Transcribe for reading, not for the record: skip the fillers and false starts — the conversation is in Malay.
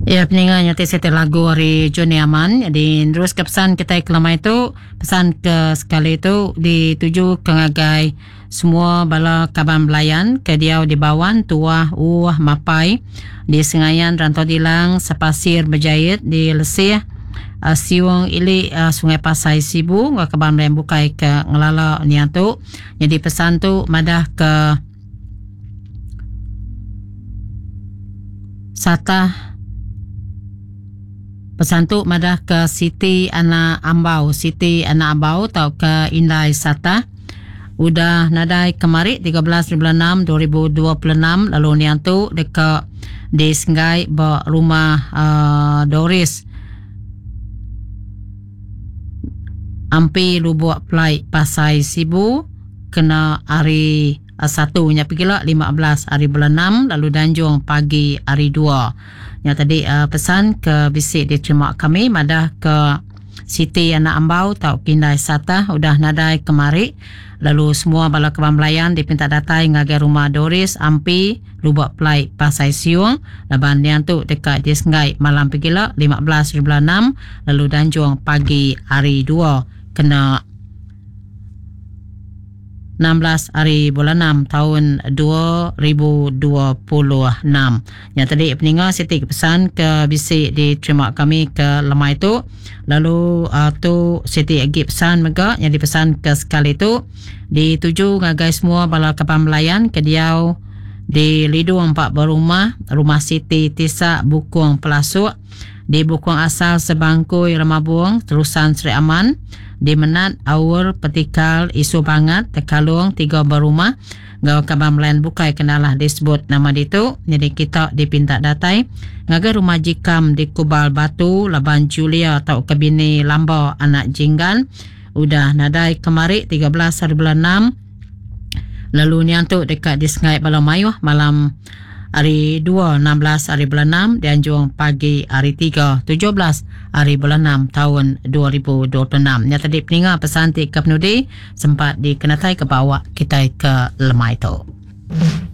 Ya, peninggalnya saya lagu hari Joni Aman. Jadi terus ke pesan kita kelama itu, pesan ke sekali itu dituju ke ngagai semua bala kaban belayan ke dia di Bawan tua mapai di Sengayan Rantau Dilang Sepasir Berjayat di Lesih Siwang Ili Sungai Pasai Sibu kaban belayan bukai ke ngelala niatu. Jadi pesan tu madah ke Satah. Pesan tu madah ke Siti Anak Ambau tau ke Indai Sata. Udah nadai kemari 13/6/2026 lalu niang tu dekat di Senggai rumah Doris. Ampi Lubuk Pelai Pasai Sibu kena hari 1 nya pergilah 15 hari bulan 6 lalu Danjung pagi hari 2. Yang tadi pesan ke bisik diterima kami madah ke Siti Anak Ambau tau Kindai Sata udah nadai kemari lalu semua bala kawan melayan dipinta datai ngagai rumah Doris Ampi Lubuk Pelai Pasai Siung laban yang tu dekat di Senggai malam pergilah 15/6 lalu Danjung pagi hari 2 kena 16 hari bulan 6 tahun 2026. Yang tadi peninggal Siti pesan ke bisik diterima kami ke lemah itu. Lalu tu Siti lagi pesan mega yang dipesan ke sekali itu dituju ngagai semua bala kapan melayan ke diau di Lidu 4 berumah rumah Siti Tisa Bukung Pelasuk di Bukung Asal Sebangkui Remabuang terusan Seri Aman di Menat Awur Petikal Isu Bangat Tekalung 3 berumah ngau kabar melayan bukai kenalah disebut nama itu. Jadi kita dipinta datai ngagai rumah Jikam di Kubal Batu Laban Julia atau kebini Lambau anak Jinggan udah nadai kemari 13 hari bulan 6 lalu niantuk dekat di Sengai Balamayuh malam hari 2 16 hari bulan 6 dan Juang pagi hari 3 17 hari bulan 6 tahun 2026. Yang tadi peninggal pesan ti ke penudi sempat dikenatai ke bawah kita ke lemah itu.